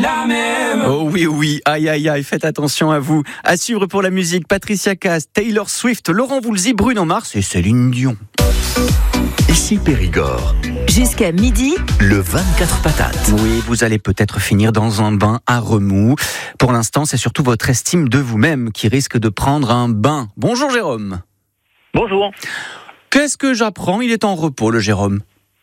la même. Oh oui, aïe aïe aïe, faites attention à vous. À suivre pour la musique, Patricia Cass, Taylor Swift, Laurent Voulzy, Bruno Mars et Céline Dion. Ici Périgord. Jusqu'à midi, Le 24 patates. Oui, vous allez peut-être finir dans un bain à remous. Pour l'instant, c'est surtout votre estime de vous-même qui risque de prendre un bain. Bonjour Jérôme. Bonjour. Qu'est-ce que j'apprends ? Il est en repos, le Jérôme.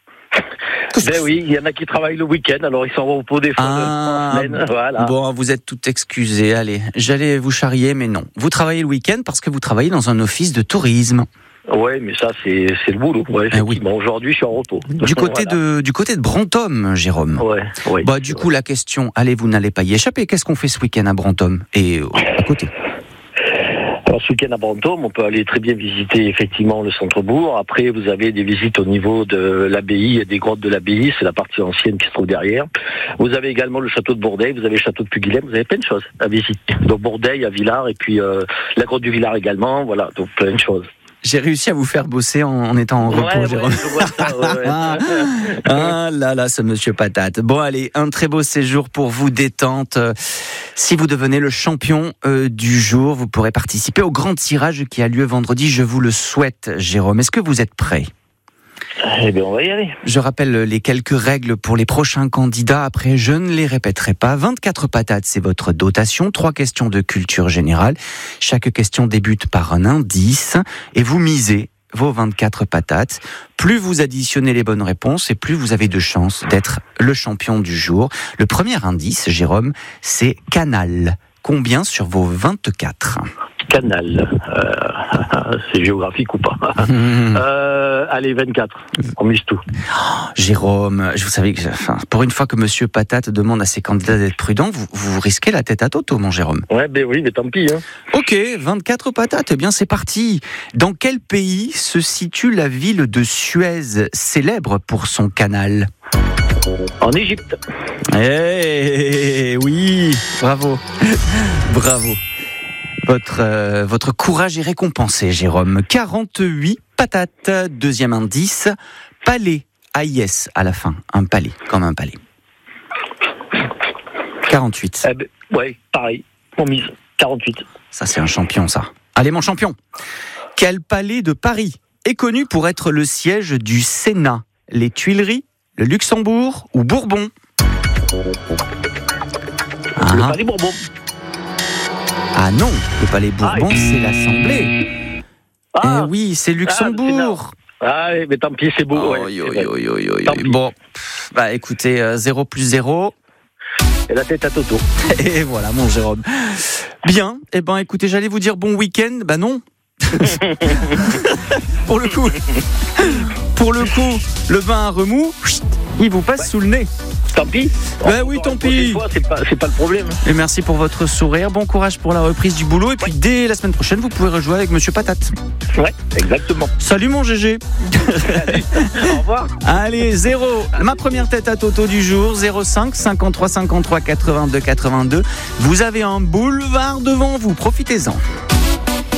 Ben oui, il y en a qui travaillent le week-end, alors ils sont en repos des fois en semaine. Voilà. Bon, vous êtes tout excusé. Allez, j'allais vous charrier, mais non. Vous travaillez le week-end parce que vous travaillez dans un office de tourisme. Ouais, mais ça, c'est le boulot. Ouais, effectivement. Oui. Aujourd'hui, je suis en repos. Du côté de Brantôme, Jérôme. Ouais. Bah, du coup, la question, vous n'allez pas y échapper. Qu'est-ce qu'on fait ce week-end à Brantôme et à côté ? Alors, ce week-end à Brantôme, on peut aller très bien visiter effectivement le centre-bourg. Après, vous avez des visites au niveau de l'abbaye, des grottes de l'abbaye, c'est la partie ancienne qui se trouve derrière. Vous avez également le château de Bourdeil, vous avez le château de Puguilhem, vous avez plein de choses à visiter. Donc Bourdeil, à Villars, et puis la grotte du Villars également, voilà, donc plein de choses. J'ai réussi à vous faire bosser en étant en repos, Jérôme. Je vois ça, Ah là, ce monsieur patate. Bon, allez, un très beau séjour pour vous, détente. Si vous devenez le champion du jour, vous pourrez participer au grand tirage qui a lieu vendredi. Je vous le souhaite, Jérôme. Est-ce que vous êtes prêt ? Eh bien, on va y aller. Je rappelle les quelques règles pour les prochains candidats. Après, je ne les répéterai pas. 24 patates, c'est votre dotation. 3 questions de culture générale. Chaque question débute par un indice et vous misez vos 24 patates. Plus vous additionnez les bonnes réponses et plus vous avez de chances d'être le champion du jour. Le premier indice, Jérôme, c'est Canal. Combien sur vos 24 ? Canal. C'est géographique ou pas Allez, 24. On mise tout. Jérôme, vous savez que pour une fois que Monsieur Patate demande à ses candidats d'être prudents, vous risquez la tête à Toto, mon Jérôme. Ouais, ben oui, mais tant pis. Hein. Ok, 24 patates, eh bien c'est parti. Dans quel pays se situe la ville de Suez, célèbre pour son canal ? En Égypte. Eh oui, bravo. Bravo. Votre courage est récompensé, Jérôme. 48 patates. Deuxième indice, palais. AIS à la fin. Un palais, comme un palais. 48. Ouais, pareil. On mise 48. Ça, c'est un champion, ça. Allez, mon champion. Quel palais de Paris est connu pour être le siège du Sénat ? Les Tuileries, le Luxembourg ou Bourbon ? Le palais Bourbon. Ah non, le palais Bourbon, c'est l'Assemblée. Eh oui, c'est Luxembourg. Ah, mais tant pis, c'est beau. Bon, écoutez, 0 plus 0. Et la tête à Toto. Et voilà, mon Jérôme. Bien, écoutez, j'allais vous dire bon week-end, non. Pour le coup, le bain à remous, il vous passe sous le nez. Tant pis. Oui, tant pis. Fois, c'est pas le problème. Et merci pour votre sourire. Bon courage pour la reprise du boulot. Et puis dès la semaine prochaine, vous pouvez rejouer avec Monsieur Patate. Ouais, exactement. Salut mon GG. Au revoir. Allez, 0. Ma première tête à Toto du jour, 05 53 53 82 82. Vous avez un boulevard devant vous. Profitez-en.